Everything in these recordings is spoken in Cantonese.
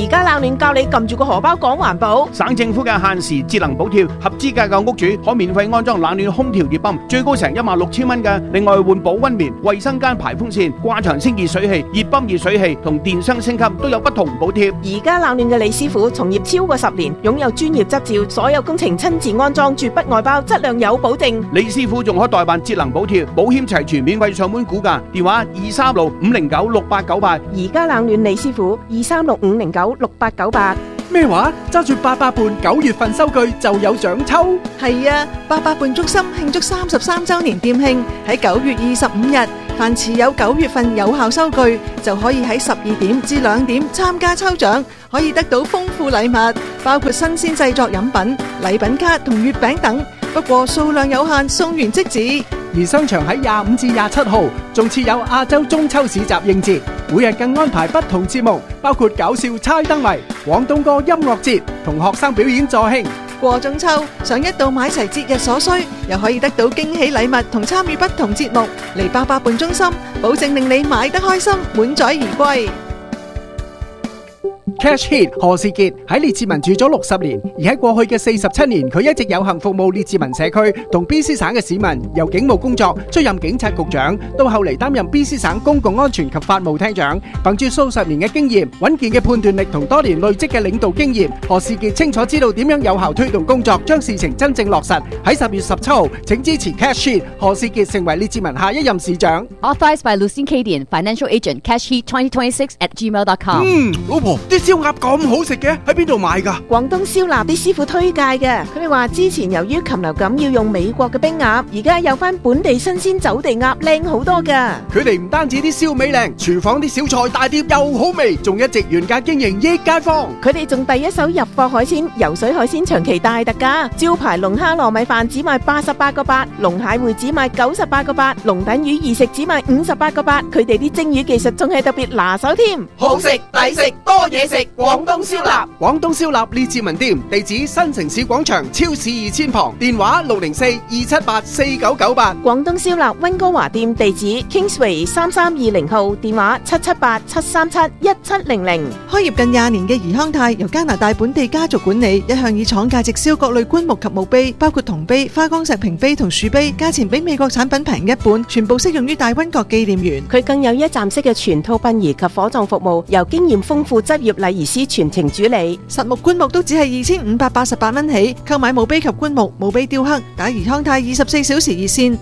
家冷暖教你撳住個荷包講環保。 省政府嘅限時節能補貼，合資格嘅屋主可免費安裝冷暖空調熱泵，最高成16,000蚊嘅。另外換保溫棉、衛生間排風扇、掛牆升熱水器、熱泵熱水器同電箱升級都有不同補貼。 而家冷暖嘅李師傅從業超過10年，擁有專業執照，所有工程親自安裝，絕不外包，質量有保證。 李師傅仲可代辦節能補貼，保險齊全，免費上門估價，電話236-509-6898。 而家冷暖李師傅236-509-6898。 咩話？揸住88伴9月份收據就有獎抽？ 係啊，88伴中心慶祝33週年店慶，喺9月25日，凡持有9月份有效收據，就可以喺12點至2點參加抽獎，可以得到豐富禮物，包括新鮮製作飲品、禮品卡同月餅等。不過數量有限，送完即止。 而商場喺25至27號仲設有亞洲中秋市集應節，每日更安排不同節目，包括搞笑猜燈謎、廣東歌音樂節同學生表演助興。 過中秋，想一度買齊節日所需，又可以得到驚喜禮物同參與不同節目，嚟88伴中心，保證令你買得開心，滿載而歸。 Cash Hit 何士傑喺列治文住咗60年，而喺過去嘅47年，佢一直有幸服務列治文社區同 BC 省嘅市民，由警務工作出任警察局長，到後嚟擔任 BC 省公共安全及法務廳長。憑住數十年嘅經驗、穩健嘅判斷力同多年累積嘅領導經驗，何士傑清楚知道點樣有效推動工作，將事情真正落實。喺10月17號，請支持 Cash Hit 何士傑成為列治文下一任市長。 Authorized by Lucien Cadian, Financial Agent, Cash Heat 2026@gmail.com。 老婆，啲燒鴨咁好食嘅，喺邊度買㗎？ 廣東燒臘啲師傅推介嘅，佢哋話之前由於禽流感要用美國嘅冰鴨，而家有翻本地新鮮走地鴨，靚好多㗎。 佢哋唔單止啲燒味靚，廚房啲小菜大碟又好味，仲一直原價經營益街坊。 佢哋仲第一手入貨海鮮，游水海鮮長期大特價，招牌龍蝦糯米飯只賣88個8，龍蟹會只賣98個8，龍躉魚二食只賣58個8。佢哋啲蒸魚技術仲係特別拿手添， 好食抵食多嘢食。廣東燒臘， 廣東燒臘列治文店，地址新城市廣場超市2000旁，電話604-278-4998。 廣東燒臘溫哥華店地址 Kingsway 3320號，電話778-737-1700。 開業近20年嘅怡康泰由加拿大本地家族管理，一向以廠價直銷各類棺木及墓碑，包括銅碑、花崗石平碑同樹碑，價錢比美國產品平一半，全部適用於大溫國紀念園。 佢更有一站式嘅全套殯儀及火葬服務，由經驗豐富執業禮儀師全程主理。 實木棺木都只係2588蚊起，購買墓碑及棺木、墓碑雕刻，打怡康泰24小時熱線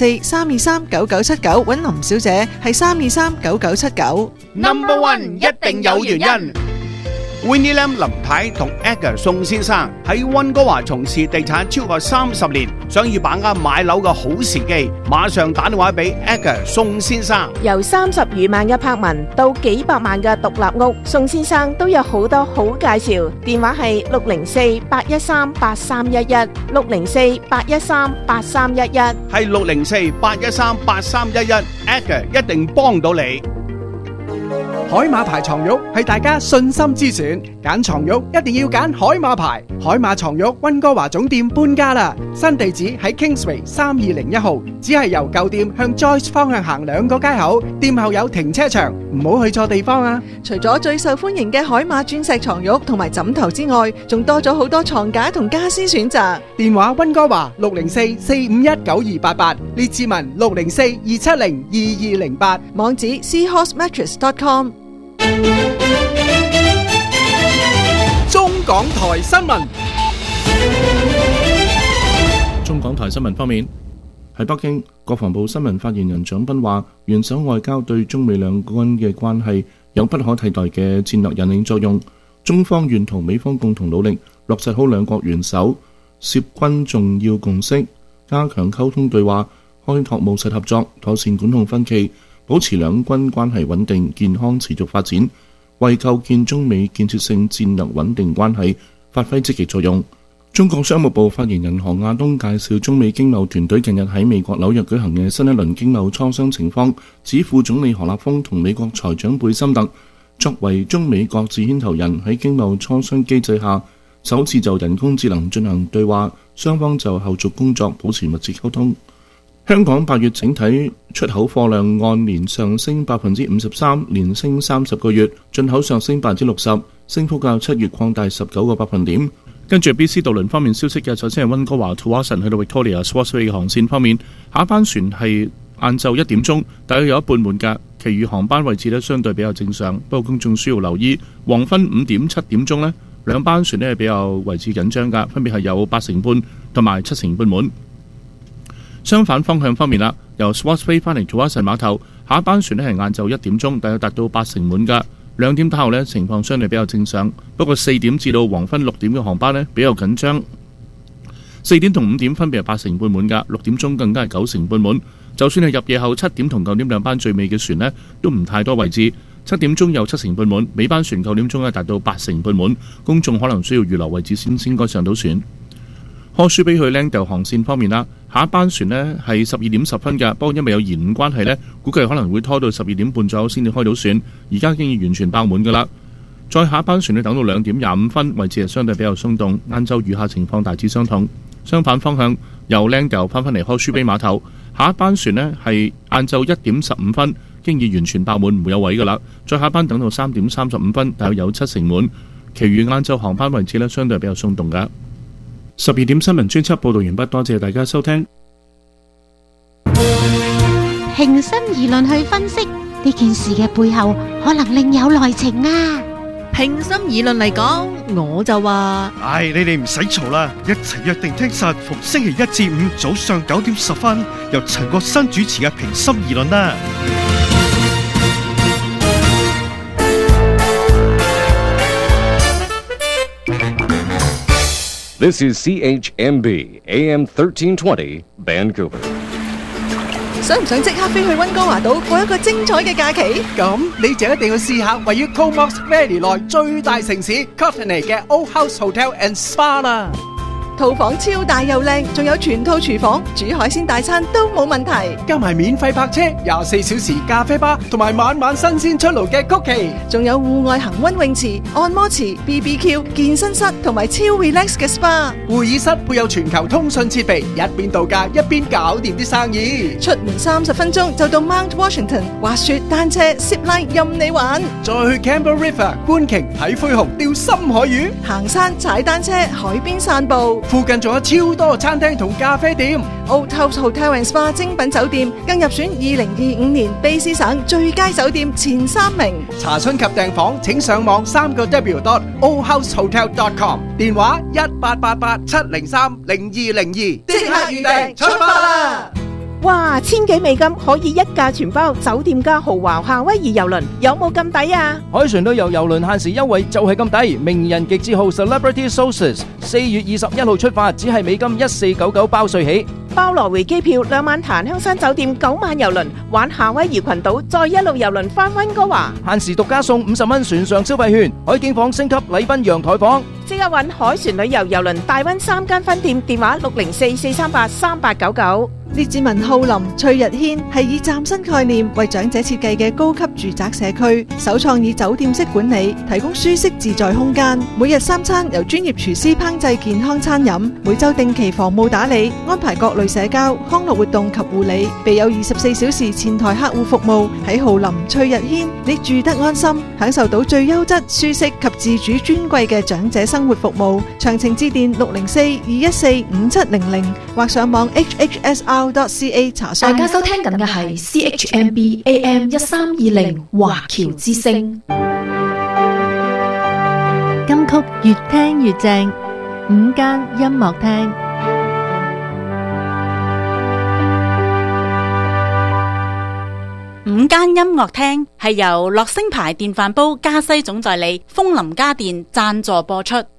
604-323-9979，揾林小姐係323-9979。 Number One 一定有原因。Winnie Lam 林太同 Edgar 宋先生喺溫哥華從事地產超過30年，想要把握買樓嘅好時機，馬上打電話俾 Edgar 宋先生。 由30餘萬嘅柏文到幾百萬嘅獨立屋，宋先生都有好多好介紹。電話係604-813-8311 604-813-8311， 係604-813-8311。Edgar 一定幫到你。 海馬牌床褥係大家信心之選，揀床褥一定要揀海馬牌。海馬床褥溫哥華總店搬家啦，新地址喺 Kingsway 3201號，只係由舊店向 Joyce 方向行2個街口，店後有停車場，唔好去錯地方啊！ 除咗最受歡迎嘅海馬鑽石床褥同埋枕頭之外，仲多咗好多床架同家私選擇。 電話溫哥華604-451-9288，列治文604-270-2208， 網址 seahorsemattress.com。 中港台新聞。 中港台新聞方面，喺北京，國防部新聞發言人蔣斌話，元首外交對中美兩軍嘅關係有不可替代嘅戰略引領作用，中方願同美方共同努力，落實好兩國元首涉軍重要共識，加強溝通對話，開拓務實合作，妥善管控分歧，保持兩軍關係穩定、健康持續發展，為構建中美建設性戰略穩定關係發揮積極作用。中國商務部發言人韓亞東介紹中美經貿團隊近日喺美國紐約舉行嘅新一輪經貿磋商情況，指副總理何立峰同美國財長貝森特作為中美各自牽頭人，喺經貿磋商機制下首次就人工智能進行對話，雙方就後續工作保持密切溝通。香港8月整體出口貨量按年上升53%，連升30個月，進口上升60%， 升幅較7月擴大19個百分點。跟住 BC 渡輪方面消息嘅，首先係溫哥華 Tsawwassen 去到 Victoria Swartz Bay 嘅航線方面，下一班船係晏晝1點鐘，大約有一半滿格，其餘航班位置呢相對比較正常。不過公眾需要留意，黃昏5點、7點鐘呢兩班船呢係比較維持緊張㗎，分別係有8成半同埋7成半滿。相反方向方面啦，由 Swartz Bay 翻嚟 Tsawwassen 碼頭，下一班船呢係晏晝1點鐘，大約達到8成滿㗎。2點打後呢情況相對比較正常，不過4點至到黃昏6點嘅航班呢比較緊張。4點同5點分別係8成半滿㗎，6點鐘更加係9成半滿。就算係入夜後7點同9點兩班最尾嘅船呢，都唔太多位置。7點鐘有7成半滿，尾班船9點鐘達到8成半滿，公眾可能需要預留位置先該上到船。Horseshoe Bay 去 Langdale 航線方面啦，下一班船呢係12點10分㗎，不過因為有延誤關係呢，估計可能會拖到12點半左右先至開到船，而家已經完全爆滿㗎啦。再下一班船呢等到2點25分，位置係相對比較鬆動，晏晝餘下情況大致相同。相反方向由 Langdale 翻返嚟 Horseshoe Bay 碼頭，下一班船呢係晏晝1點15分，經已完全爆滿，唔會有位㗎啦。再下一班等到3點35分，大約有7成滿，其餘晏晝航班位置呢相對比較鬆動㗎。12點新聞專輯報導完畢，多謝大家收聽。 平心而論去分析呢件事嘅背後，可能另有內情啊！ 平心而論嚟講，我就話： 唉，你哋唔使嘈啦，一齊約定聽實逢星期1至5早上9點10分，由陳國新主持嘅平心而論啦。 This is CHMB AM 1320 Vancouver。 想唔想即刻飛去溫哥華島過一個精彩嘅假期？ 咁你就一定要試下位於 Comox Valley 內最大城市 Courtenay 嘅 Old House Hotel and Spa 啦。 套房超大又靚，仲有全套廚房，煮海鮮大餐都冇問題。 加埋免費泊車、24小時咖啡吧，同埋晚晚新鮮出爐嘅曲奇， 仲有戶外恒溫泳池、按摩池、BBQ、健身室同埋超 relax 嘅 SPA。 會議室配有全球通訊設備，一邊度假一邊搞掂啲生意。 出門30分鐘就到 Mount Washington，滑雪、單車、zip line 任你玩。 再去 Campbell River 觀鯨、睇灰熊、釣深海魚， 行山、踩單車、海邊散步。 附近仲有超多餐廳同咖啡店。 Old House Hotel and Spa 精品酒店更入選2025年卑詩省最佳酒店前3名。 查詢及訂房請上網3w.oldhousehotel.com， 電話1888-703-0202， 即刻預訂，出發啦！ 哇，1000幾美金可以一價全包，酒店加豪華夏威夷郵輪，有冇咁抵啊？ 海船旅遊郵輪限時優惠就係咁抵，名人極致號 Celebrity Sources 4月21號出發，只係美金1499包稅起， 包來回機票，2晚檀香山酒店，9晚郵輪，玩夏威夷群島，再一路郵輪返溫哥華， 限時獨家送50蚊船上消費券，海景房升級禮賓陽台房， 即刻搵海船旅遊郵輪大溫3間分店，電話604-438-3899。 列治文浩林翠日軒係以嶄新概念為長者設計嘅高級住宅社區，首創以酒店式管理，提供舒適自在空間。每日3餐由專業廚師烹製健康餐飲，每週定期房務打理，安排各類社交、康樂活動及護理，備有24小時前台客戶服務。喺浩林翠日軒，你住得安心，享受到最優質、舒適及自主尊貴嘅長者生活服務。詳情致電604-214-5700或上網 hhsr.ca 查詢。 大家收聽緊嘅係 CHMB AM 1320華僑之聲。 金曲越聽越正，午間音樂廳。 午間音樂廳係由樂聲牌電飯煲加西總代理楓林家電贊助播出。